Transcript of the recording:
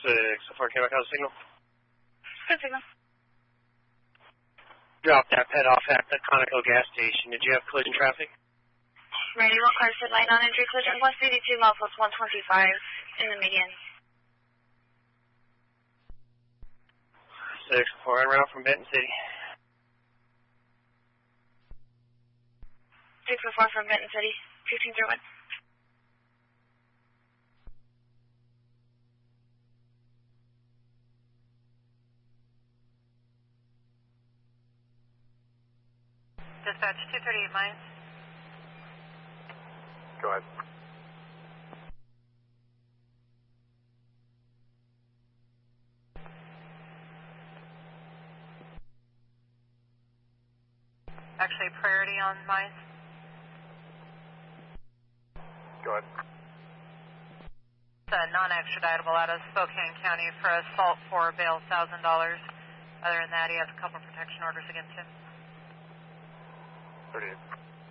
604, came back out of signal. Good signal. Dropped that pet off at the Conoco gas station. Did you have collision traffic? Ready, what car said line on entry collision? 152 mile plus 125 in the median. 604, en route from Benton City. 604 from Benton City, 1501. Dispatch 238 Mines. Go ahead. Actually, priority on Mines. Go ahead. It's a non-extraditable out of Spokane County for assault for bail, $1,000. Other than that, he has a couple protection orders against him. 38.